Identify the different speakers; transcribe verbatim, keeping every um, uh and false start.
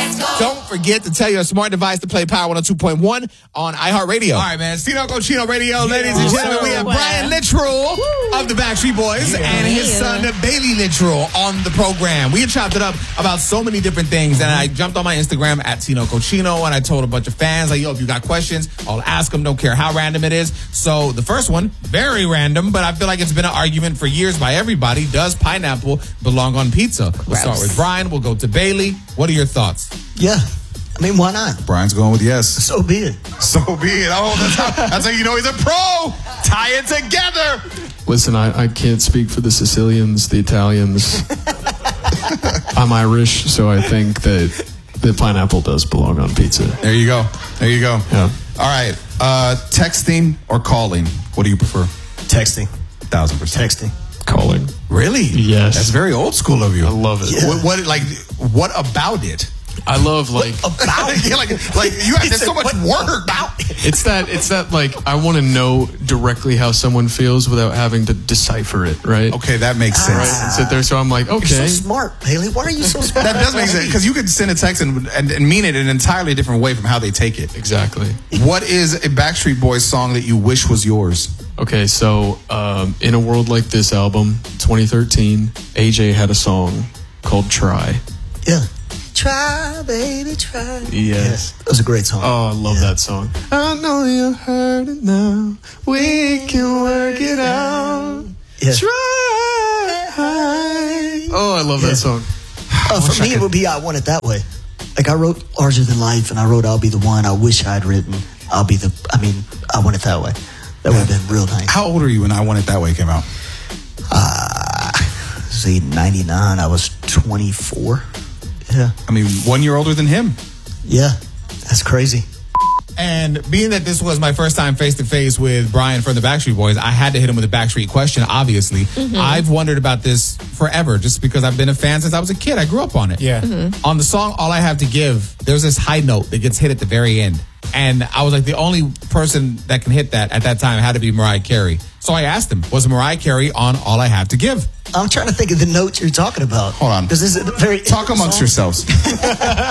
Speaker 1: Let's go.
Speaker 2: Don't forget to tell your smart device to play Power one oh two point one on iHeartRadio. All right, man. It's Tino Cochino Radio. Ladies and gentlemen, we have Brian Littrell of the Backstreet Boys yeah. and his son, Bailey Littrell, on the program. We had chopped it up about so many different things, and I jumped on my Instagram at Tino Cochino, and I told a bunch of fans, like, yo, if you got questions, I'll ask them. Don't care how random it is. So the first one, very random, but I feel like it's been an argument for years by everybody. Does pineapple belong on pizza? We'll
Speaker 3: Gross.
Speaker 2: start with Brian. We'll go to Bailey. What are your thoughts?
Speaker 4: Yeah. I mean, why not?
Speaker 5: Brian's going with yes.
Speaker 4: So be it.
Speaker 5: So be it. Oh, that's how, that's how you know he's a pro. Tie it together.
Speaker 6: Listen, I, I can't speak for the Sicilians, the Italians. I'm Irish, so I think that the pineapple does belong on pizza.
Speaker 5: There you go. There you go.
Speaker 6: Yeah.
Speaker 5: All right. Uh, texting or calling? What do you prefer?
Speaker 4: Texting.
Speaker 5: Thousand percent.
Speaker 4: Texting.
Speaker 6: Calling.
Speaker 5: Really?
Speaker 6: Yes.
Speaker 5: That's very old school of you.
Speaker 6: I love it.
Speaker 4: Yeah.
Speaker 5: What, what like? What about it?
Speaker 6: I love like
Speaker 4: About it?
Speaker 5: yeah, like, like you have there's so much work.
Speaker 4: About it?
Speaker 6: it's that it's that like I want to know directly how someone feels without having to decipher it, right?
Speaker 5: Okay, that makes sense.
Speaker 6: Right. And sit there, so I'm like, okay.
Speaker 4: You're so smart, Bailey. Why are you so smart?
Speaker 5: That does make sense because you could send a text and, and, and mean it in an entirely different way from how they take it.
Speaker 6: Exactly.
Speaker 5: What is a Backstreet Boys song that you wish was yours?
Speaker 6: Okay, so um, In a World Like This album, twenty thirteen, A J had a song called Try.
Speaker 4: Yeah. Try, baby, try.
Speaker 6: Yes.
Speaker 4: Yeah, that was a great song.
Speaker 6: Oh, I love
Speaker 4: yeah.
Speaker 6: that song. I know you heard it now. We can work it out.
Speaker 4: Yeah.
Speaker 6: Try. Oh, I love
Speaker 4: Yeah.
Speaker 6: that song.
Speaker 4: Uh, for me, it would be I Want It That Way. Like, I wrote Larger Than Life, and I wrote I'll Be the One. I wish I'd written I'll Be the, I mean, I Want It That Way. That would have been real nice.
Speaker 5: How old are you when I Want It That Way came out?
Speaker 4: Uh, say ninety-nine. I was twenty-four. Yeah.
Speaker 5: I mean, one year older than him.
Speaker 4: Yeah. That's crazy.
Speaker 2: And being that this was my first time face-to-face with Brian from the Backstreet Boys, I had to hit him with a Backstreet question, obviously. Mm-hmm. I've wondered about this forever, just because I've been a fan since I was a kid. I grew up on it.
Speaker 3: Yeah.
Speaker 2: Mm-hmm. On the song All I Have to Give, there's this high note that gets hit at the very end. And I was like, the only person that can hit that at that time had to be Mariah Carey. So I asked him, was Mariah Carey on All I Have to Give?
Speaker 4: I'm trying to think of the notes you're talking about.
Speaker 5: Hold on.
Speaker 4: Because this is a very
Speaker 5: Talk amongst
Speaker 4: song.
Speaker 5: yourselves.